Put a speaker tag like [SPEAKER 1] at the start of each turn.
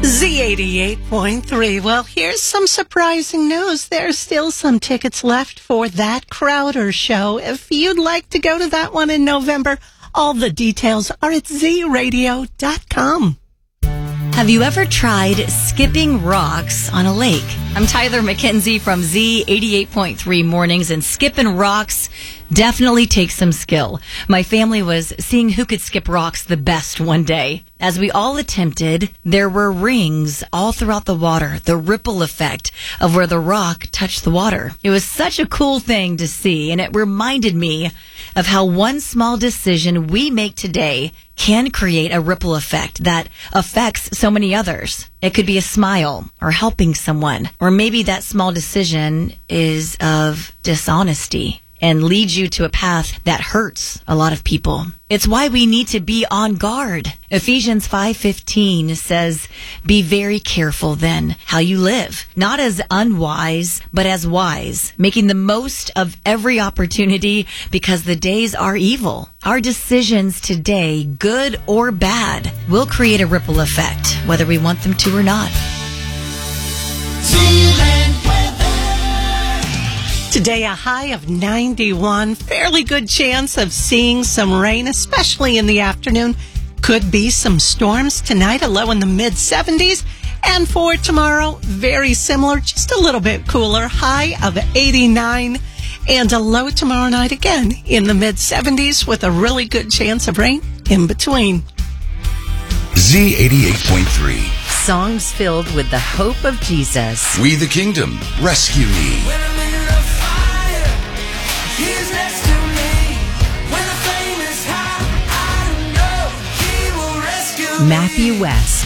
[SPEAKER 1] Z88.3. Well, here's some surprising news. There's still some tickets left for That Crowder Show. If you'd like to go to that one in November, all the details are at zradio.com.
[SPEAKER 2] Have you ever tried skipping rocks on a lake? I'm Tyler McKenzie from Z88.3 Mornings, and skipping rocks definitely takes some skill. My family was seeing who could skip rocks the best one day. As we all attempted, there were rings all throughout the water, the ripple effect of where the rock touched the water. It was such a cool thing to see, and it reminded me of how one small decision we make today can create a ripple effect that affects so many others. It could be a smile or helping someone, or maybe that small decision is of dishonesty and leads you to a path that hurts a lot of people. It's why we need to be on guard. Ephesians 5:15 says, "Be very careful then how you live, not as unwise, but as wise, making the most of every opportunity because the days are evil." Our decisions today, good or bad, will create a ripple effect, whether we want them to or not.
[SPEAKER 1] Today, a high of 91. Fairly good chance of seeing some rain, especially in the afternoon. Could be some storms tonight, a low in the mid-70s. And for tomorrow, very similar, just a little bit cooler, high of 89. And a low tomorrow night again in the mid-70s with a really good chance of rain in between.
[SPEAKER 3] Z88.3.
[SPEAKER 2] Songs filled with the hope of Jesus.
[SPEAKER 3] We the Kingdom. Rescue me.
[SPEAKER 2] Matthew West.